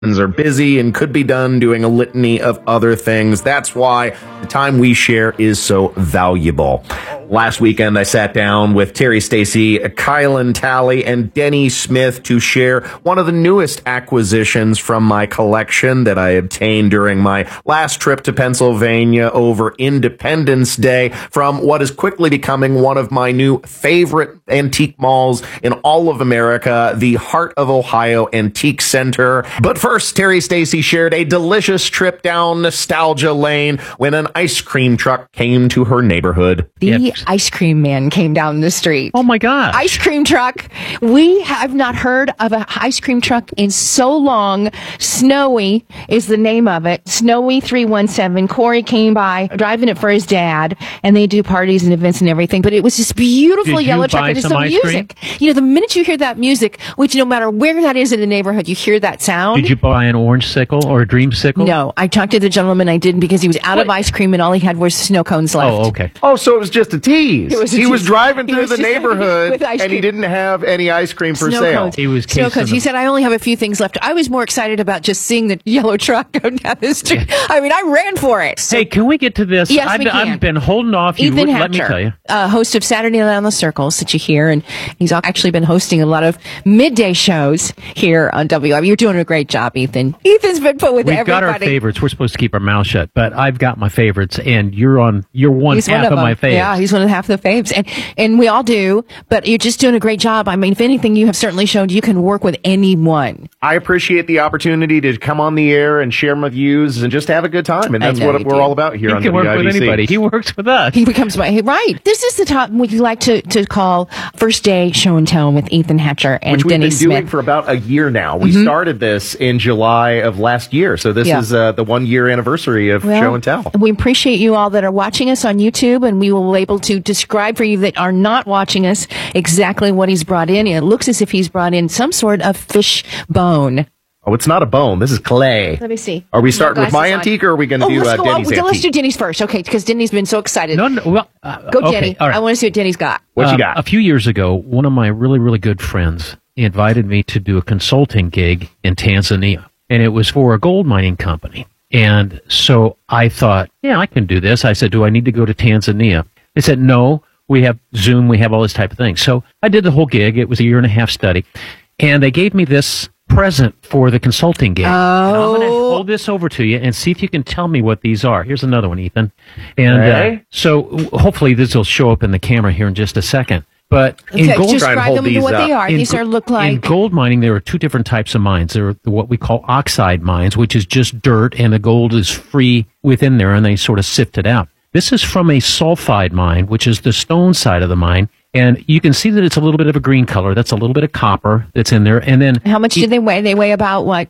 are busy and could be done doing a litany of other things. That's why the time we share is so valuable. Last weekend, I sat down with Terry Stacy, Kylan Talley, and Denny Smith to share one of the newest acquisitions from my collection that I obtained during my last trip to Pennsylvania over Independence Day from what is quickly becoming one of my new favorite antique malls in all of America, the Heart of Ohio Antique Center. But first, Terry Stacy shared a delicious trip down nostalgia lane when an ice cream truck came to her neighborhood. The ice cream man came down the street. Oh my God. Ice cream truck. We have not heard of an ice cream truck in so long. Snowy is the name of it. Snowy 317. Corey came by driving it for his dad, and they do parties and events and everything. But it was this beautiful yellow truck. And it's the music. You know, the minute you hear that music, which no matter where that is in the neighborhood, you hear that sound. Did you buy an orange sickle or a dreamsicle? No, I talked to the gentleman. I didn't because he was out of ice cream and all he had was snow cones left. Oh, okay. Oh, so it was just a tease. He was driving through the just neighborhood with ice and he cream. didn't have any ice cream for Snow sale. cones. He was Snow casing cones. He said, I only have a few things left. I was more excited about just seeing the yellow truck go down the street. I mean, I ran for it. Hey, can we get to this? Yes, we can. I've been holding off. Ethan Hatcher, let me tell you. Host of Saturday Night on the Circles that you hear, and he's actually been hosting a lot of midday shows here on WIB. You're doing a great job, Ethan. Ethan's been put with We've everybody. got our favorites. We're supposed to keep our mouth shut, but I've got my favorites, and you're one He's half one of my faves. Yeah, he's one of half the faves, and we all do. But you're just doing a great job. I mean, if anything, you have certainly shown you can work with anyone. I appreciate the opportunity to come on the air and share my views and just have a good time, and that's what we're all about here on He can work with WIBC. anybody. He works with us. He becomes right. This is the top we like to call First Day Show and Tell with Ethan Hatcher and Which we've Denny been Smith. doing for about a year now. We started this in July of last year, so this is the 1 year anniversary of Show and Tell. We appreciate you all that are watching us on YouTube, and we will be able to describe for you that are not watching us exactly what he's brought in. It looks as if he's brought in some sort of fish bone. Oh, it's not a bone. This is clay. Let me see. Are we starting with my antique, or are we going to do Denny's antique? Let's do Denny's first, okay? Because Denny's been so excited. No, well, Go, okay, Denny. all right. I want to see what Denny's got. What you got? A few years ago, one of my really, really good friends invited me to do a consulting gig in Tanzania, and it was for a gold mining company. And so I thought, yeah, I can do this. I said, do I need to go to Tanzania? They said, no, we have Zoom, we have all this type of thing. So I did the whole gig. It was a 1.5-year study. And they gave me this present for the consulting gig. And I'm going to hold this over to you and see if you can tell me what these are. Here's another one, Ethan. And so hopefully this will show up in the camera here in just a second. But in gold, describe them to what they are. These look like. In gold mining, there are two different types of mines. There are what we call oxide mines, which is just dirt, and the gold is free within there, and they sort of sift it out. This is from a sulfide mine, which is the stone side of the mine. And you can see that it's a little bit of a green color. That's a little bit of copper that's in there. And then how much do they weigh? They weigh about what?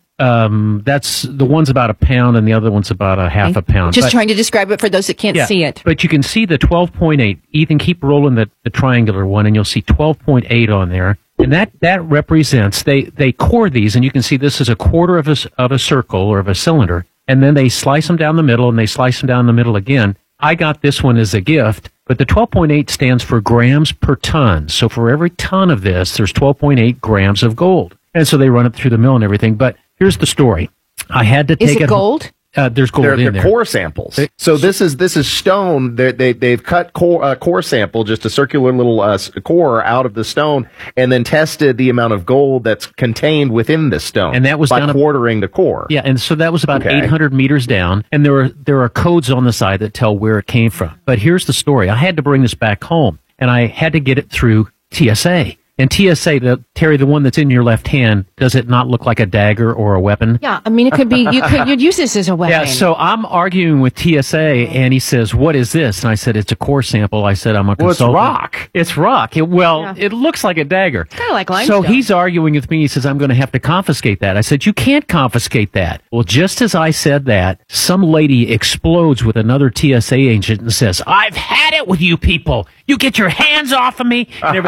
That's the one's about a pound and the other one's about a half a pound. Just trying to describe it for those that can't see it. But you can see the 12.8. Ethan, keep rolling the triangular one and you'll see 12.8 on there. And that represents, they core these, and you can see this is a quarter of a circle or of a cylinder. And then they slice them down the middle and they slice them down the middle again. I got this one as a gift, but the 12.8 stands for grams per ton. So for every ton of this, there's 12.8 grams of gold. And so they run it through the mill and everything. But here's the story. I had to take it. Is it gold? There's gold in there. Core samples. So this is stone. They've cut core sample, just a circular little core out of the stone, and then tested the amount of gold that's contained within the stone. And that was by quartering the core. Yeah, and so that was about 800 meters down, and there are codes on the side that tell where it came from. But here's the story. I had to bring this back home, and I had to get it through TSA. And TSA, Terry, the one that's in your left hand, does it not look like a dagger or a weapon? Yeah, I mean, it could be, you'd use this as a weapon. Yeah, so I'm arguing with TSA, and he says, what is this? And I said, it's a core sample. I said, I'm a consultant. Well, it's rock. It's rock. It looks like a dagger. Kind of like limestone. So he's arguing with me. He says, I'm going to have to confiscate that. I said, you can't confiscate that. Well, just as I said that, some lady explodes with another TSA agent and says, I've had it with you people. You get your hands off of me.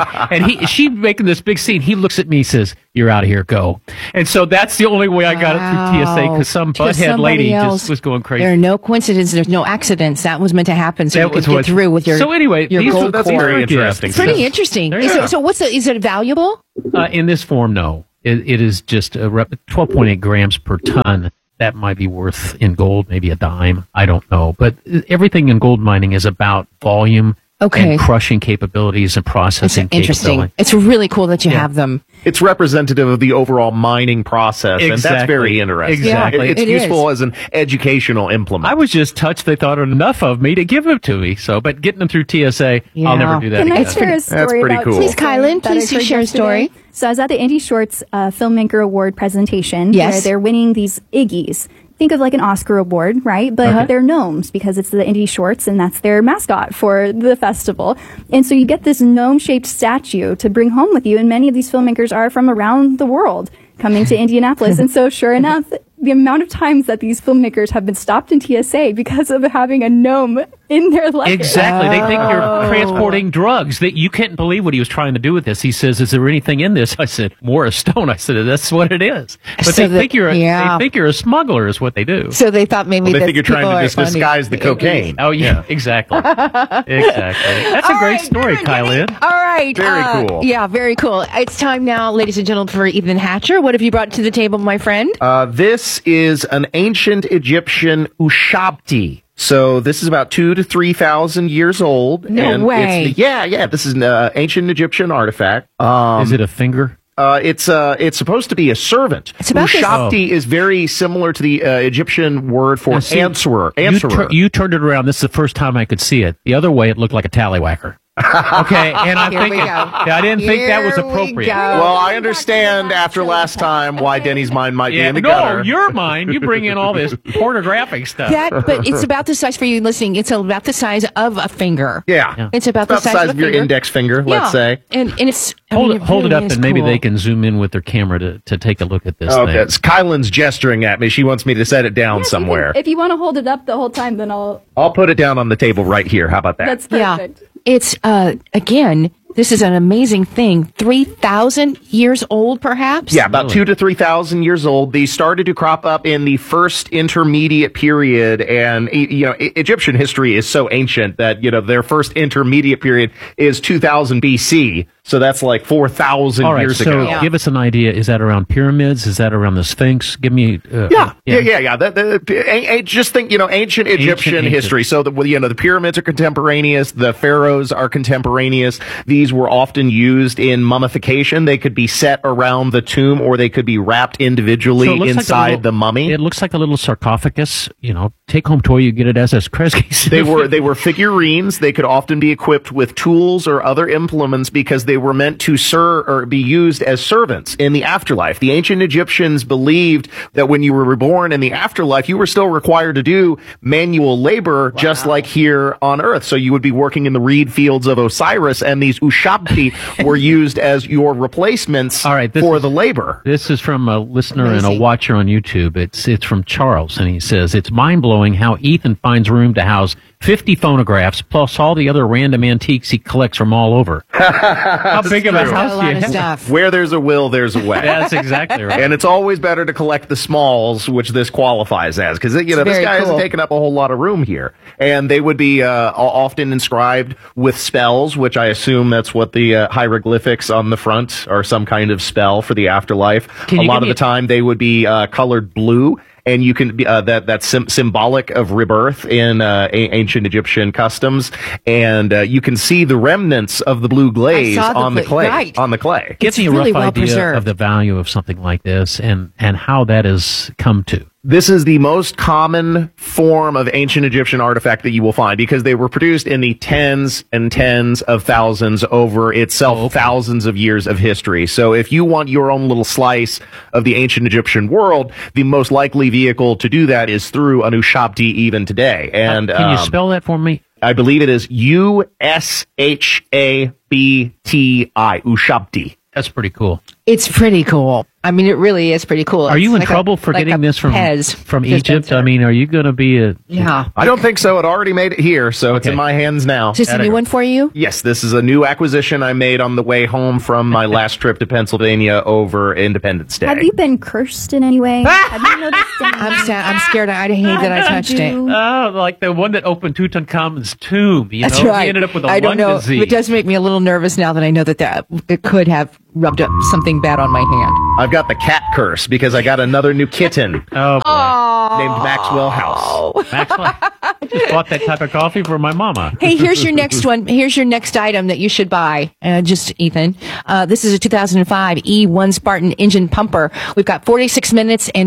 And she's making this big scene. He looks at me and says, you're out of here, go. And so that's the only way I got it through TSA, because some butthead lady just was going crazy. There are no coincidences. There's no accidents. That was meant to happen so you could get through with your So anyway, your gold that's core. very interesting. Pretty interesting. So is it valuable? In this form, no. it is just 12.8 grams per ton. That might be worth in gold, maybe a dime. I don't know. But everything in gold mining is about volume and crushing capabilities and processing interesting. It's really cool that you have them. It's representative of the overall mining process, and that's very interesting. Exactly. It's useful as an educational implement. I was just touched they thought enough of me to give them to me. But getting them through TSA, I'll never do that again. I share a story that's pretty about cool. Please, Kylan, please share a story. So I was at the Andy Schwartz Filmmaker Award presentation where they're winning these Iggies. Think of like an Oscar award, right? But they're gnomes because it's the Andy Schwartz and that's their mascot for the festival. And so you get this gnome-shaped statue to bring home with you. And many of these filmmakers are from around the world coming to Indianapolis. And so sure enough, the amount of times that these filmmakers have been stopped in TSA because of having a gnome in their luggage. Exactly. They think you're transporting drugs. You can't believe what he was trying to do with this. He says, "Is there anything in this?" I said, "More a stone." I said, "That's what it is." But So they think you're a smuggler is what they do. So they thought maybe they that think you're trying to people are disguise the cocaine. Oh, yeah, exactly. Exactly. That's a great story, Kylan. All right. Very cool. Yeah, very cool. It's time now, ladies and gentlemen, for Ethan Hatcher. What have you brought to the table, my friend? This is an ancient Egyptian Ushabti. So this is about 2,000 to 3,000 years old. No way. This is an ancient Egyptian artifact. Is it a finger? It's supposed to be a servant. It's about Ushabti is very similar to the Egyptian word for answerer. You turned it around. This is the first time I could see it. The other way, it looked like a tallywhacker. Okay, and I'm thinking, I didn't think that was appropriate. Well, I understand after last time why Denny's mind might be in the gutter. No, your mind. You bring in all this pornographic stuff. But it's about the size, for you listening, it's about the size of a finger. Yeah. It's about the size of your finger. index finger, let's say. And it's... Hold it really up, is and maybe cool. they can zoom in with their camera to take a look at this Okay, thing. Kylan's gesturing at me. She wants me to set it down somewhere. If you want to hold it up the whole time, then I'll put it down on the table right here. How about that? That's perfect. Yeah. It's, again, this is an amazing thing. 3,000 years old, perhaps? Yeah, about 2,000 to 3,000 years old. These started to crop up in the first intermediate period, and Egyptian history is so ancient that their first intermediate period is 2000 BC. So that's like 4,000 years ago. So give us an idea. Is that around pyramids? Is that around the Sphinx? Give me... Yeah. Just think, ancient Egyptian history. So, the pyramids are contemporaneous. The pharaohs are contemporaneous. These were often used in mummification. They could be set around the tomb, or they could be wrapped individually inside the mummy. It looks like a little sarcophagus. Take-home toy. You get it as Kresge's. They were figurines. They could often be equipped with tools or other implements because they were meant to serve or be used as servants in the afterlife. The ancient Egyptians believed that when you were reborn in the afterlife, you were still required to do manual labor, just like here on Earth. So you would be working in the reed fields of Osiris, and these Ushabti were used as your replacements for the labor. This is from a listener and a watcher on YouTube. It's from Charles, and he says, "It's mind-blowing how Ethan finds room to house 50 phonographs plus all the other random antiques he collects from all over." How big of a house do you have? Stuff. Where there's a will, there's a way. That's exactly right. And it's always better to collect the smalls, which this qualifies as, because this guy hasn't taken up a whole lot of room here. And they would be often inscribed with spells, which I assume that's what the hieroglyphics on the front are, some kind of spell for the afterlife. A lot of the time they would be colored blue. And you can be that's symbolic of rebirth in ancient Egyptian customs, and you can see the remnants of the blue glaze on the clay. Right. On the clay, gives me a rough idea of the value of something like this and how that has come to. This is the most common form of ancient Egyptian artifact that you will find because they were produced in the tens and tens of thousands over itself thousands of years of history. So if you want your own little slice of the ancient Egyptian world, the most likely vehicle to do that is through an Ushabti even today. And can you spell that for me? I believe it is Ushabti, Ushabti. That's pretty cool. It's pretty cool. I mean, it really is pretty cool. Are you in trouble for getting this from Egypt? I mean, are you going to be a... Yeah. I don't think so. It already made it here, so it's in my hands now. Is this a new one for you? Yes, this is a new acquisition I made on the way home from my last trip to Pennsylvania over Independence Day. Have you been cursed in any way? Have you noticed any... I'm scared. I hate that I touched it. Oh, like the one that opened Tutankhamun's tomb. That's right. He ended up with a lung disease. It does make me a little nervous now that I know that it could have rubbed up something bad on my hand. I've got the cat curse because I got another new kitten. Oh, boy. Named Maxwell House. Maxwell, I just bought that type of coffee for my mama. Hey, here's your next one. Here's your next item that you should buy. Just Ethan. This is a 2005 E1 Spartan engine pumper. We've got 46 minutes and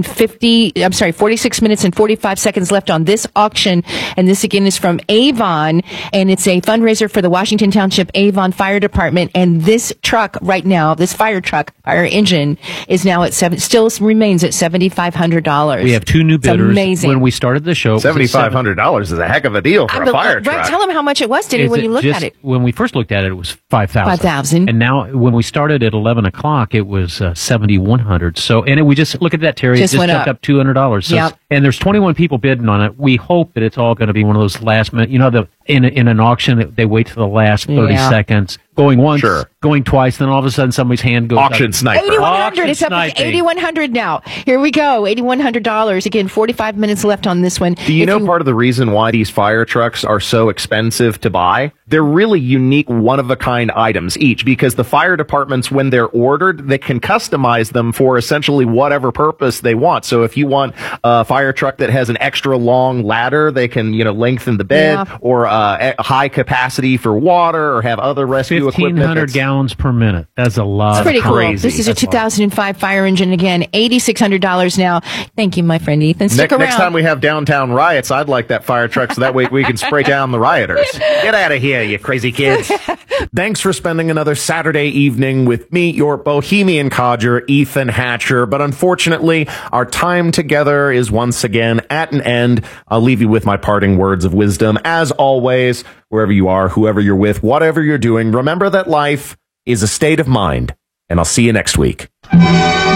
45 seconds left on this auction. And this again is from Avon, and it's a fundraiser for the Washington Township Avon Fire Department. And this truck right now, this fire engine is now at still remains at $7,500. We have two new bidders. Amazing. When we started the show, $7,500 is a heck of a deal for a fire truck. Right, tell them how much it was, Denny, when you looked at it. When we first looked at it, it was $5,000. $5,000. And now, when we started at 11 o'clock, it was $7,100. So, and we just look at that, Terry. Just it went jumped up $200. So yep. And there's 21 people bidding on it. We hope that it's all going to be one of those last minute. You know, in an auction, they wait to the last 30 seconds. Going once, going twice, then all of a sudden somebody's hand goes Auction up. sniper. 8,100. It's up to 8,100 now. Here we go. $8,100. Again, 45 minutes left on this one. Do you know part of the reason why these fire trucks are so expensive to buy? They're really unique, one-of-a-kind items each, because the fire departments, when they're ordered, they can customize them for essentially whatever purpose they want. So if you want a fire truck that has an extra long ladder, they can, lengthen the bed, or high capacity for water, or have other rescue equipment. 1,500 gallons per minute. That's a lot. It's pretty crazy. Cool. This is a 2005 fire engine. Again, $8,600 now. Thank you, my friend Ethan. Stick around. Next time we have downtown riots, I'd like that fire truck so that way we can spray down the rioters. Get out of here, you crazy kids. Thanks for spending another Saturday evening with me, your bohemian codger, Ethan Hatcher. But unfortunately, our time together is once again at an end. I'll leave you with my parting words of wisdom. As always, wherever you are, whoever you're with, whatever you're doing, remember that life is a state of mind. And I'll see you next week.